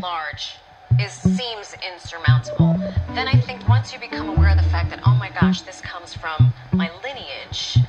large seems insurmountable, then I think once you become aware of the fact that, oh my gosh, this comes from my lineage,